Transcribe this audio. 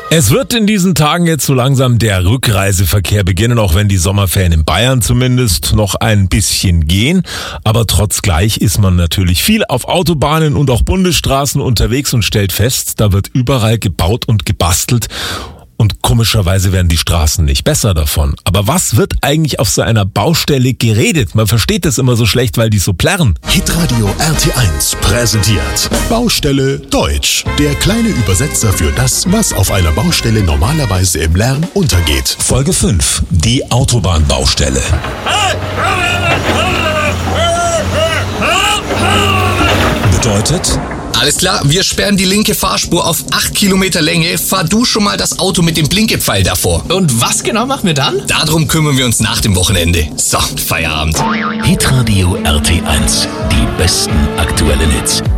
Es wird in diesen Tagen jetzt so langsam der Rückreiseverkehr beginnen, auch wenn die Sommerferien in Bayern zumindest noch ein bisschen gehen. Aber trotz gleich ist man natürlich viel auf Autobahnen und auch Bundesstraßen unterwegs und stellt fest, da wird überall gebaut und gebastelt. Und komischerweise werden die Straßen nicht besser davon. Aber was wird eigentlich auf so einer Baustelle geredet? Man versteht das immer so schlecht, weil die so plärren. Hitradio RT1 präsentiert Baustelle Deutsch. Der kleine Übersetzer für das, was auf einer Baustelle normalerweise im Lärm untergeht. Folge 5. Die Autobahnbaustelle. Bedeutet... Alles klar, wir sperren die linke Fahrspur auf 8 Kilometer Länge. Fahr du schon mal das Auto mit dem Blinkepfeil davor. Und was genau machen wir dann? Darum kümmern wir uns nach dem Wochenende. So, Feierabend. Hitradio RT1. Die besten aktuellen Hits.